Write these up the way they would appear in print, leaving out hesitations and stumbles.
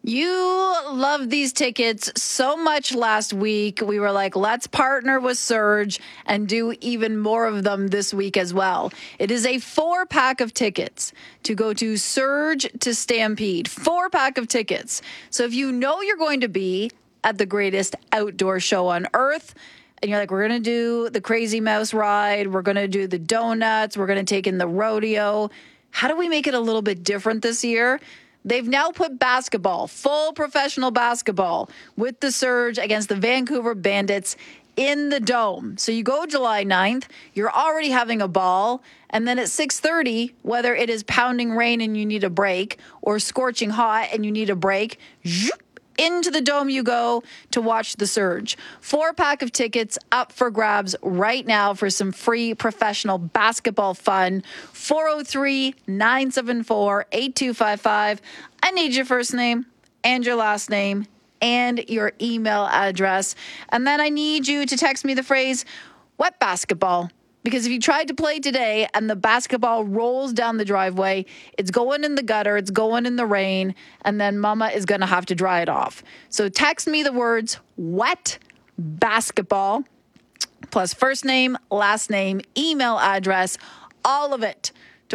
You loved these tickets so much last week. We were like, let's partner with Surge and do even more of them this week as well. It is a 4-pack of tickets to go to Surge to Stampede. 4-pack of tickets. So if you know you're going to be at the greatest outdoor show on earth, and you're like, we're going to do the Crazy Mouse ride, we're going to do the donuts, we're going to take in the rodeo. How do we make it a little bit different this year? They've now put basketball, full professional basketball, with the Surge against the Vancouver Bandits in the Dome. So you go July 9th, you're already having a ball, and then at 6:30, whether it is pounding rain and you need a break, or scorching hot and you need a break, into the Dome you go to watch the Surge. 4-pack of tickets up for grabs right now for some free professional basketball fun. 403-974-8255. I need your first name and your last name and your email address. And then I need you to text me the phrase, wet basketball. Because if you tried to play today and the basketball rolls down the driveway, it's going in the gutter, it's going in the rain, and then mama is going to have to dry it off. So text me the words wet basketball plus first name, last name, email address, all of it to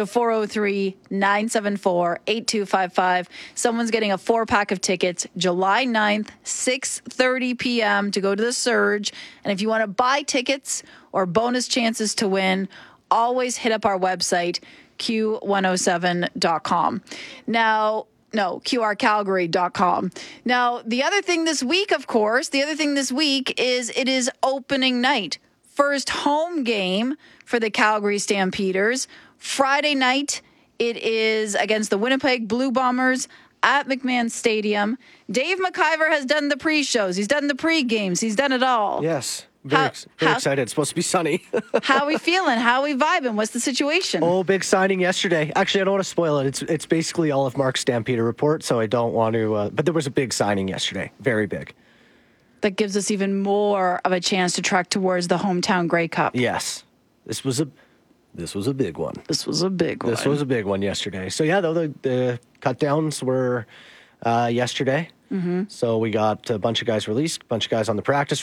403-974-8255. Someone's getting a 4-pack of tickets July 9th, 6:30 p.m. to go to the Surge. And if you want to buy tickets or bonus chances to win, always hit up our website, q107.com. Now, no, qrcalgary.com. Now, the other thing this week, of course, is it is opening night. First home game for the Calgary Stampeders. Friday night, it is against the Winnipeg Blue Bombers at McMahon Stadium. Dave McIver has done the pre-shows. He's done the pre-games. He's done it all. Yes. Very excited. It's supposed to be sunny. How are we feeling? How are we vibing? What's the situation? Oh, big signing yesterday. Actually, I don't want to spoil it. It's basically all of Mark's Stampeder report, so I don't want to... but there was a big signing yesterday. Very big. That gives us even more of a chance to trek towards the hometown Grey Cup. Yes. This was a big one. This was a big one yesterday. So, yeah, though, the cut downs were yesterday. Mm-hmm. So we got a bunch of guys released, a bunch of guys on the practice